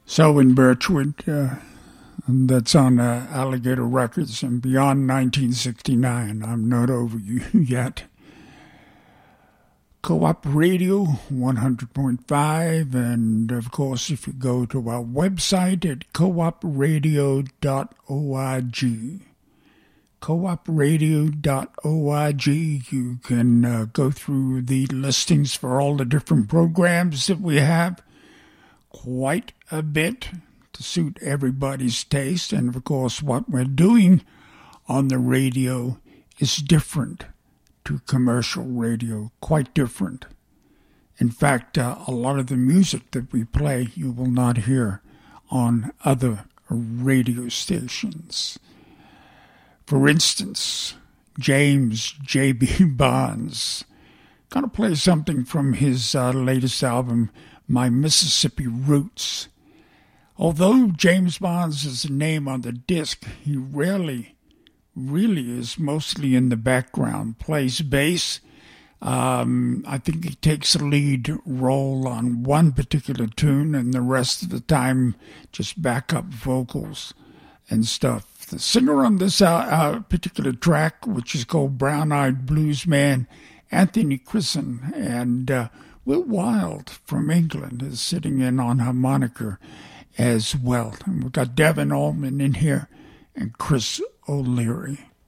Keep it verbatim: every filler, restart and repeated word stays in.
Selwyn Birchwood, uh, that's on uh, Alligator Records, and Beyond nineteen sixty-nine, I'm Not Over You Yet. Co-op Radio, one hundred point five, and of course, if you go to our website at co op radio dot org, co op radio dot org, you can uh, go through the listings for all the different programs that we have. Quite a bit to suit everybody's taste, and of course what we're doing on the radio is different to commercial radio, quite different. In fact, uh, a lot of the music that we play you will not hear on other radio stations. For instance, James J B Bonds, gonna play something from his uh, latest album, My Mississippi Roots. Although James Bonds is a name on the disc, he rarely, really is mostly in the background, plays bass. Um, I think he takes a lead role on one particular tune, and the rest of the time just backup vocals and stuff. The singer on this uh, uh, particular track, which is called Brown Eyed Blues Man, Anthony Crisson, and uh, Will Wild from England is sitting in on harmonica as well. And we've got Devin Allman in here and Chris O'Leary.